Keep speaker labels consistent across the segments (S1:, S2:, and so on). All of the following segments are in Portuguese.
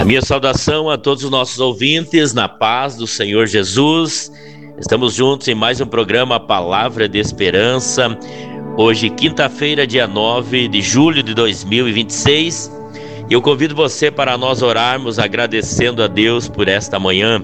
S1: A minha saudação a todos os nossos ouvintes, na paz do Senhor Jesus. Estamos juntos em mais um programa Palavra de Esperança. Hoje, quinta-feira, dia 9 de julho de 2026. E eu convido você para nós orarmos agradecendo a Deus por esta manhã.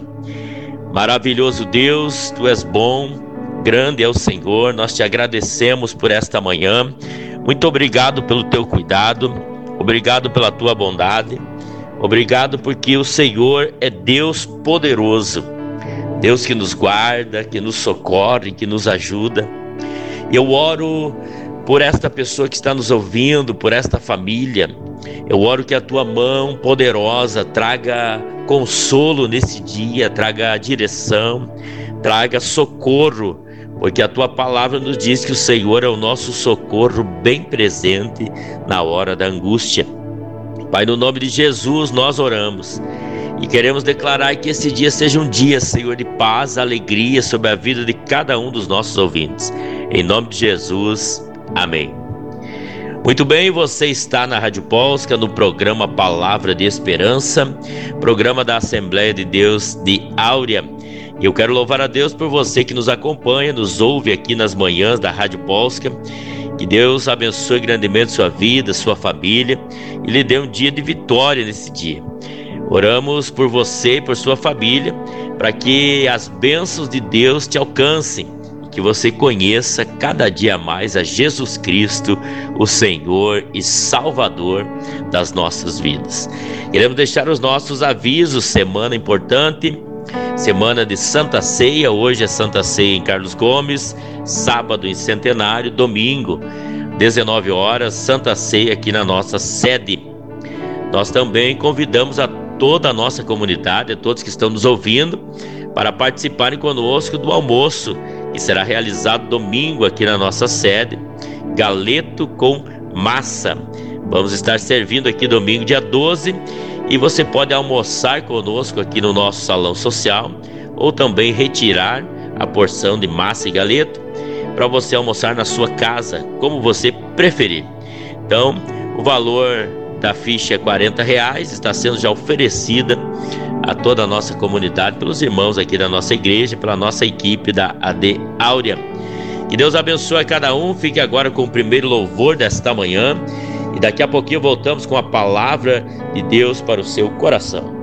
S1: Maravilhoso Deus, Tu és bom, grande é o Senhor. Nós te agradecemos por esta manhã. Muito obrigado pelo Teu cuidado. Obrigado pela Tua bondade. Obrigado porque o Senhor é Deus poderoso, Deus que nos guarda, que nos socorre, que nos ajuda. Eu oro por esta pessoa que está nos ouvindo, por esta família. Eu oro que a Tua mão poderosa traga consolo nesse dia, traga direção, traga socorro, porque a Tua palavra nos diz que o Senhor é o nosso socorro bem presente na hora da angústia. Pai, no nome de Jesus nós oramos e queremos declarar que esse dia seja um dia, Senhor, de paz, alegria sobre a vida de cada um dos nossos ouvintes. Em nome de Jesus, amém. Muito bem, você está na Rádio Polska, no programa Palavra de Esperança, programa da Assembleia de Deus de Áurea. Eu quero louvar a Deus por você que nos acompanha, nos ouve aqui nas manhãs da Rádio Polska. Que Deus abençoe grandemente sua vida, sua família e lhe dê um dia de vitória nesse dia. Oramos por você e por sua família, para que as bênçãos de Deus te alcancem e que você conheça cada dia mais a Jesus Cristo, o Senhor e Salvador das nossas vidas. Queremos deixar os nossos avisos, semana importante, semana de Santa Ceia. Hoje é Santa Ceia em Carlos Gomes, sábado em Centenário, domingo, 19 horas, Santa Ceia aqui na nossa sede. Nós também convidamos a toda a nossa comunidade, a todos que estão nos ouvindo, para participarem conosco do almoço, que será realizado domingo aqui na nossa sede, galeto com massa. Vamos estar servindo aqui domingo, dia 12, e você pode almoçar conosco aqui no nosso salão social, ou também retirar a porção de massa e galeto para você almoçar na sua casa, como você preferir. Então, o valor da ficha é R$40, está sendo já oferecida a toda a nossa comunidade, pelos irmãos aqui da nossa igreja, pela nossa equipe da AD Áurea. Que Deus abençoe a cada um. Fique agora com o primeiro louvor desta manhã. E daqui a pouquinho voltamos com a palavra de Deus para o seu coração.